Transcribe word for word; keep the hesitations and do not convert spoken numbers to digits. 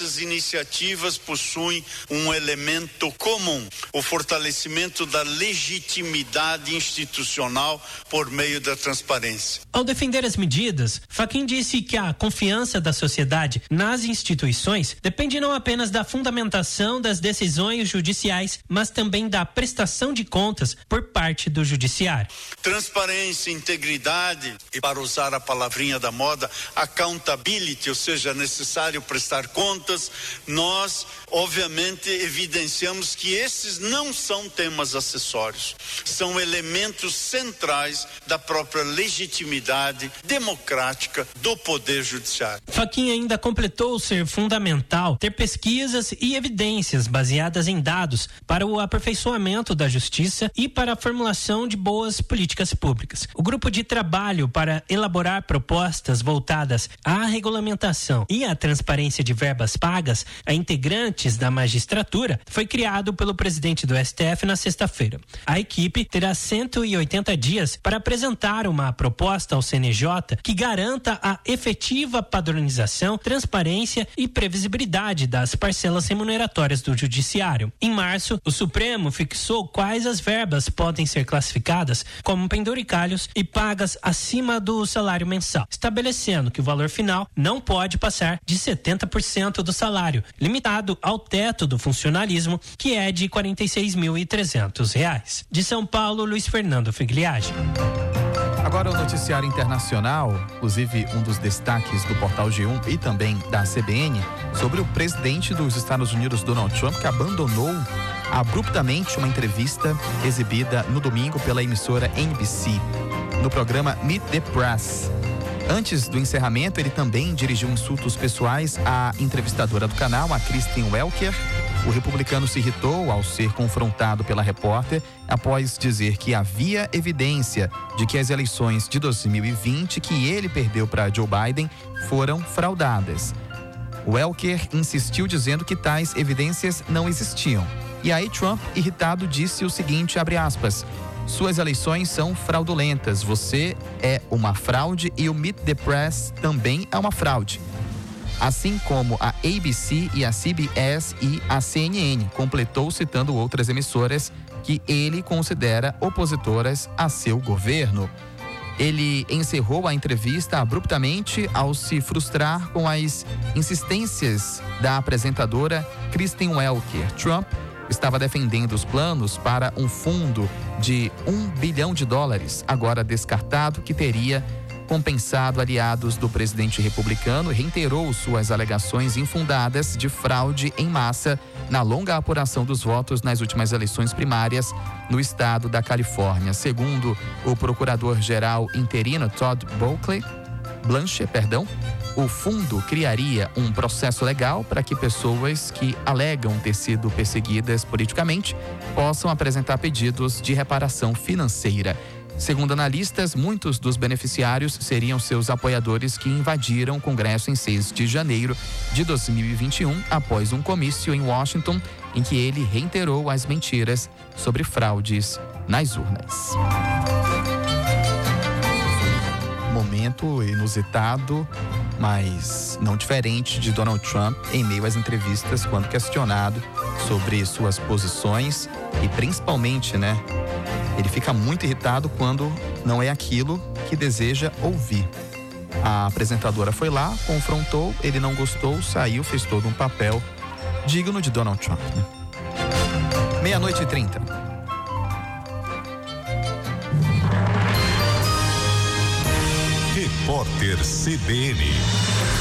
essas iniciativas possuem um elemento comum: o fortalecimento da legitimidade institucional por meio da transparência. Ao defender as medidas, Fachin disse que a confiança da sociedade nas instituições depende não apenas da fundamentação das decisões judiciais, mas também da prestação de contas por parte do judiciário. Transparência, integridade e, para usar a palavrinha da moda, accountability, ou seja, é necessário prestar contas. Nós, obviamente, evidenciamos que esses não são temas acessórios, são elementos centrais da própria legitimidade democrática do Poder Judiciário. Fachin ainda completou ser fundamental ter pesquisas e evidências baseadas em dados para o aperfeiçoamento da justiça e para a formulação de boas políticas públicas. O grupo de trabalho para elaborar propostas voltadas à regulamentação e à transparência de verbas pagas a integrantes da magistratura foi criado pelo presidente do S T F na sexta-feira. A equipe terá cento e oitenta dias para apresentar uma proposta ao C N J que garanta a efetiva padronização, transparência e previsibilidade das parcelas remuneratórias do judiciário. Em março, o Supremo fixou quais as verbas podem ser classificadas como penduricalhos e pagas acima do salário mensal, estabelecendo que o valor final não pode passar de setenta por cento do salário, limitado ao teto do funcionalismo, que é de quarenta e seis mil e trezentos reais. De São Paulo, Luiz Fernando Figliage. Agora o noticiário internacional, inclusive um dos destaques do portal G um e também da C B N, sobre o presidente dos Estados Unidos, Donald Trump, que abandonou abruptamente uma entrevista exibida no domingo pela emissora N B C, no programa Meet the Press. Antes do encerramento, ele também dirigiu insultos pessoais à entrevistadora do canal, a Kristen Welker. O republicano se irritou ao ser confrontado pela repórter após dizer que havia evidência de que as eleições de dois mil e vinte, que ele perdeu para Joe Biden, foram fraudadas. Welker insistiu dizendo que tais evidências não existiam. E aí Trump, irritado, disse o seguinte, abre aspas, suas eleições são fraudulentas, você é uma fraude e o Meet the Press também é uma fraude. Assim como a A B C e a C B S e a C N N, completou citando outras emissoras que ele considera opositoras a seu governo. Ele encerrou a entrevista abruptamente ao se frustrar com as insistências da apresentadora Kristen Welker. Trump estava defendendo os planos para um fundo de um bilhão de dólares, agora descartado, que teria compensado aliados do presidente republicano e reiterou suas alegações infundadas de fraude em massa na longa apuração dos votos nas últimas eleições primárias no estado da Califórnia. Segundo o procurador-geral interino Todd Buckley, Blanche, perdão, o fundo criaria um processo legal para que pessoas que alegam ter sido perseguidas politicamente possam apresentar pedidos de reparação financeira. Segundo analistas, muitos dos beneficiários seriam seus apoiadores que invadiram o Congresso em seis de janeiro de dois mil e vinte e um, após um comício em Washington, em que ele reiterou as mentiras sobre fraudes nas urnas. Momento inusitado, mas não diferente de Donald Trump em meio às entrevistas quando questionado sobre suas posições e principalmente, né, ele fica muito irritado quando não é aquilo que deseja ouvir. A apresentadora foi lá, confrontou, ele não gostou, saiu, fez todo um papel digno de Donald Trump, né? Meia-noite e trinta. Repórter C B N.